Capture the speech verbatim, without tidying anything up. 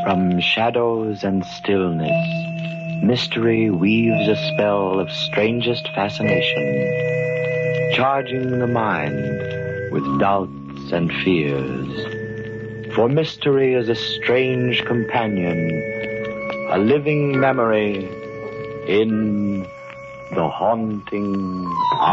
From shadows and stillness, mystery weaves a spell of strangest fascination, charging the mind with doubts and fears. For mystery is a strange companion, a living memory in the haunting